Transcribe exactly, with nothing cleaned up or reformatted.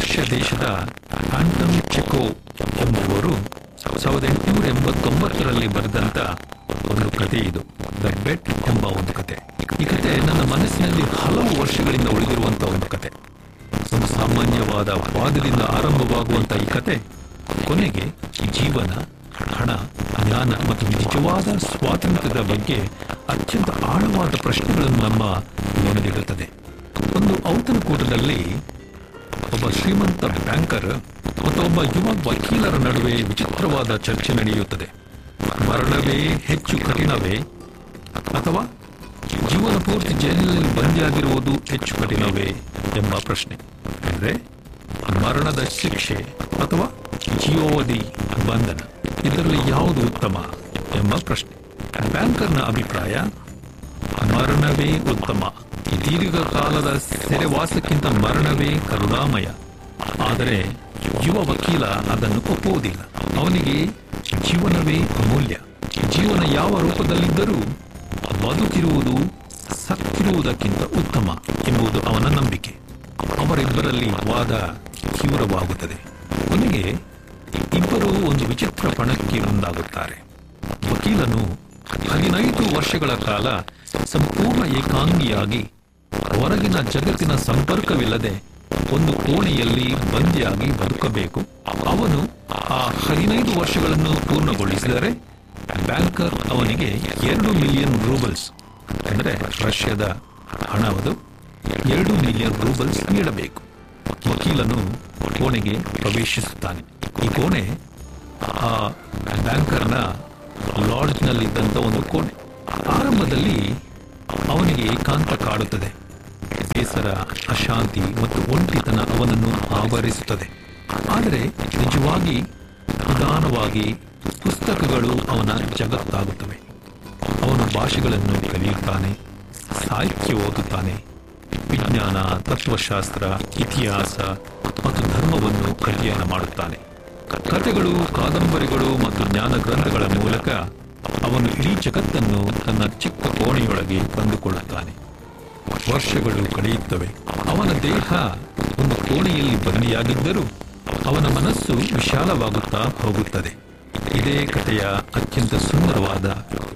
Russia ದೇಶದ ಆಂಟನ್ ಚೆಕೋವ್ ಎಂಬುವರು ಸಾವಿರದ ಎಂಟುನೂರ ಎಂಬತ್ತೊಂಬತ್ತರಲ್ಲಿ ಬರೆದಂತ ಒಂದು ಕತೆ ಇದು, ದ ಬೆಟ್ ಎಂಬ ಒಂದು ಕತೆ. ಈ ಕತೆ ನನ್ನ ಮನಸ್ಸಿನಲ್ಲಿ ಹಲವು ವರ್ಷಗಳಿಂದ ಉಳಿದಿರುವಂತಹ ಒಂದು ಕತೆ. ಒಂದು ಸಾಮಾನ್ಯವಾದ ವಾದದಿಂದ ಆರಂಭವಾಗುವಂತಹ ಈ ಕತೆ ಕೊನೆಗೆ ಜೀವನ, ಹಣ, ಜ್ಞಾನ ಮತ್ತು ನಿಜವಾದ ಸ್ವಾತಂತ್ರ್ಯದ ಬಗ್ಗೆ ಅತ್ಯಂತ ಆಳವಾದ ಪ್ರಶ್ನೆಗಳನ್ನು ನಮ್ಮ ಮುಂದಿಡುತ್ತದೆ. ಒಂದು ಔತಣಕೂಟದಲ್ಲಿ ಒಬ್ಬ ಶ್ರೀಮಂತ ಬ್ಯಾಂಕರ್ ಮತ್ತು ಒಬ್ಬ ಯುವ ವಕೀಲರ ನಡುವೆ ವಿಚಿತ್ರವಾದ ಚರ್ಚೆ ನಡೆಯುತ್ತದೆ. ಮರಣವೇ ಹೆಚ್ಚು ಕಠಿಣವೇ ಅಥವಾ ಜೀವನ ಪೂರ್ತಿ ಜೈಲಿನಲ್ಲಿ ಬಂದಿಯಾಗಿರುವುದು ಹೆಚ್ಚು ಕಠಿಣವೇ ಎಂಬ ಪ್ರಶ್ನೆ. ಅಂದರೆ ಮರಣದ ಶಿಕ್ಷೆ ಅಥವಾ ಜೀವಾವಧಿ ಬಂಧನ, ಇದರಲ್ಲಿ ಯಾವುದು ಉತ್ತಮ ಎಂಬ ಪ್ರಶ್ನೆ. ಬ್ಯಾಂಕರ್ನ ಅಭಿಪ್ರಾಯ ಮರಣವೇ ಉತ್ತಮ. ದೀರ್ಘಕಾಲದ ಸೆರೆವಾಸಕ್ಕಿಂತ ಮರಣವೇ ಕರುಣಾಮಯ. ಆದರೆ ಯುವ ವಕೀಲ ಅದನ್ನು ಒಪ್ಪುವುದಿಲ್ಲ. ಅವನಿಗೆ ಜೀವನವೇ ಅಮೂಲ್ಯ. ಜೀವನ ಯಾವ ರೂಪದಲ್ಲಿದ್ದರೂ ಬದುಕಿರುವುದು ಸತ್ತಿರುವುದಕ್ಕಿಂತ ಉತ್ತಮ ಎಂಬುದು ಅವನ ನಂಬಿಕೆ. ಅವರಿಬ್ಬರಲ್ಲಿ ವಾದ ತೀವ್ರವಾಗುತ್ತದೆ. ಕೊನೆಗೆ ಇಬ್ಬರು ಒಂದು ವಿಚಿತ್ರ ಪಣಕ್ಕೆ ಮುಂದಾಗುತ್ತಾರೆ. ವಕೀಲನು ಹದಿನೈದು ವರ್ಷಗಳ ಕಾಲ ಸಂಪೂರ್ಣ ಏಕಾಂಗಿಯಾಗಿ ಹೊರಗಿನ ಜಗತ್ತಿನ ಸಂಪರ್ಕವಿಲ್ಲದೆ ಒಂದು ಕೋಣೆಯಲ್ಲಿ ಬಂದಿಯಾಗಿ ಬದುಕಬೇಕು. ಅವನು ಆ ಹದಿನೈದು ವರ್ಷಗಳನ್ನು ಪೂರ್ಣಗೊಳಿಸಿದರೆ ಬ್ಯಾಂಕರ್ ಅವನಿಗೆ ಎರಡು ಮಿಲಿಯನ್ ರೂಬಲ್ಸ್, ಅಂದರೆ ರಷ್ಯಾದ ಹಣವದು ಎರಡು ಮಿಲಿಯನ್ ರೂಬಲ್ಸ್ ನೀಡಬೇಕು. ವಕೀಲನು ಕೋಣೆಗೆ ಪ್ರವೇಶಿಸುತ್ತಾನೆ. ಈ ಕೋಣೆ ಆ ಬ್ಯಾಂಕರ್ನ ಲಾಡ್ಜ್ನಲ್ಲಿದ್ದಂಥ ಒಂದು ಕೋಣೆ. ಆರಂಭದಲ್ಲಿ ಅವನಿಗೆ ಏಕಾಂತ ಕಾಡುತ್ತದೆ. ಬೇಸರ, ಅಶಾಂತಿ ಮತ್ತು ಒಂಟಿತನ ಅವನನ್ನು ಆವರಿಸುತ್ತದೆ. ಆದರೆ ನಿಜವಾಗಿ ನಿಧಾನವಾಗಿ ಪುಸ್ತಕಗಳು ಅವನ ಜಗತ್ತಾಗುತ್ತವೆ. ಅವನು ಭಾಷೆಗಳನ್ನು ಕಲಿಯುತ್ತಾನೆ, ಸಾಹಿತ್ಯ ಓದುತ್ತಾನೆ, ವಿಜ್ಞಾನ, ತತ್ವಶಾಸ್ತ್ರ, ಇತಿಹಾಸ ಮತ್ತು ಧರ್ಮವನ್ನು ಅಧ್ಯಯನ ಮಾಡುತ್ತಾನೆ. ಕಥೆಗಳು, ಕಾದಂಬರಿಗಳು ಮತ್ತು ಜ್ಞಾನ ಗ್ರಂಥಗಳ ಮೂಲಕ ಅವನು ಇಡೀ ಜಗತ್ತನ್ನು ತನ್ನ ಚಿಕ್ಕ ಕೋಣೆಯೊಳಗೆ ತಂದುಕೊಳ್ಳುತ್ತಾನೆ. ವರ್ಷಗಳು ಕಳೆಯುತ್ತವೆ. ಅವನ ದೇಹ ಒಂದು ಕೋಣೆಯಲ್ಲಿ ಬಂದಿಯಾಗಿದ್ದರೂ ಅವನ ಮನಸ್ಸು ವಿಶಾಲವಾಗುತ್ತಾ ಹೋಗುತ್ತದೆ. ಇದೇ ಕಥೆಯ ಅತ್ಯಂತ ಸುಂದರವಾದ